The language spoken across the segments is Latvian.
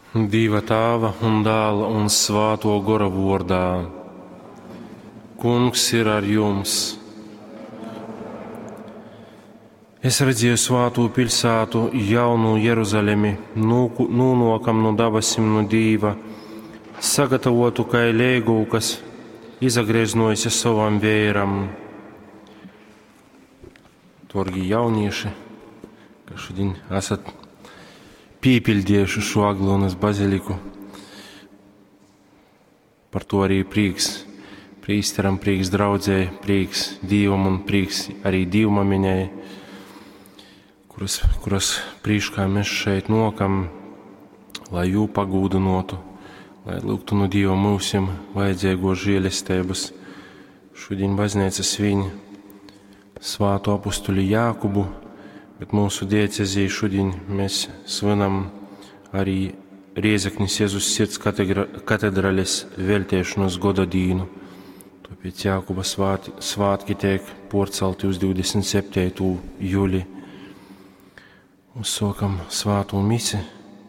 Dieva Tēva un Dēla un Svēto Gara vārdā. Kungs ir ar jums. Es redzēju Svēto pilsētu, jaunu Jeruzalemi, nūnokam no dabasim no Dieva, sagatavotu kā lēgu, kas izagreznojas savam vēram. Torgi jaunieši, kas šodien esat piepildījuši šo Aglonas baziliku. Par to arī prieks prīsteram, prieks draudzēji, prieks Dievam un prieks arī Dievmamiņai, kuras priekšā mēs šeit nokam, lai jū pagūdinotu, lai lūgtu no Dieva mūsim vajadzīgo žēlestības. Šodien baznīca svin Svāto apostuli Jākubu, bet mūsu diecezī šodien mēs svinam arī Riezeknis Jēzus Sirds katedrāles veltēšanos goda dīnu. Tāpēc Jākuba svātki tiek porcelti uz 27. jūli. Uzsākam svāto misi.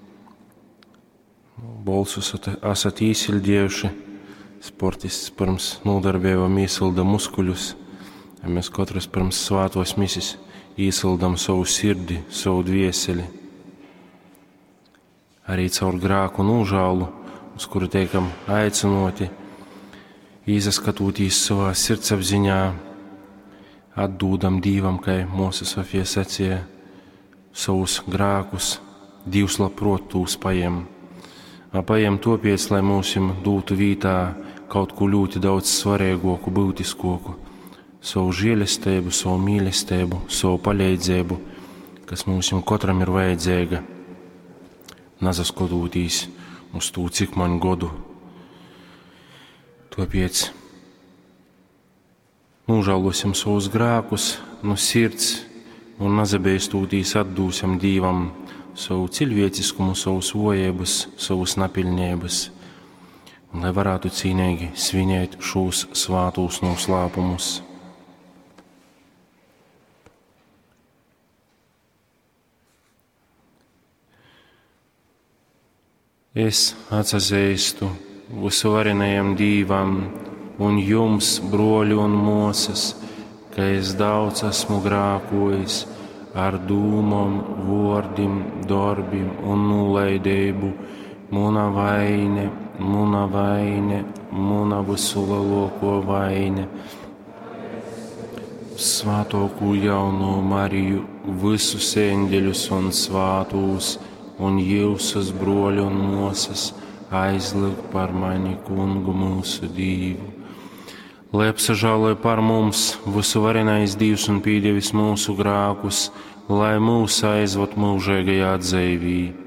Bolsus esat īsildējuši. Sportists pirms nodarbējām īsilda muskuļus. Mēs katrs pirms svātos misis īsildam savu sirdi, savu dvieseli. Arī caur grāku nūžālu, uz kuru teikam aicinoti, izaskatūtīs savā sirdsapziņā, atdūdam Dīvam, kā mūsu Sofija sacīja, savus grākus, Dievs labprot tūs pajem. Pajem topiec, lai mūsim dūtu vītā kaut ko ļoti daudz svarīgoku, būtiskoku, savu žēlestību, savu mīlestību, savu palīdzību, kas mums katram ir vajadzīga, nazaskatūtīs uz to, cik man godu. Tāpēc nūžālosim savus grākus no sirds un nazabēstūtīs atdūsim Dīvam savu cilvēciskumu, savus vojības, savus napilnības, un lai varētu cīnīgi svinēt šos svātos noslēpumus. Es atsazīstu visuvarenajam Dīvam un jums, broļi un mosas, ka es daudz esmu grākojis ar dūmom, vārdim, darbim un nūlaidību. Muna vaine, muna visu lielāko vaine. Svātoku jauno Mariju, visus eņģeļus un svātūs, un jūsus broļi un mosas aizlūg par mani Kungu mūsu Dīvu. Lai apsažāloja par mums visuvarenais Dievs un pīdievis mūsu grākus, lai mūs aizvot mūžīgajā dzīvī.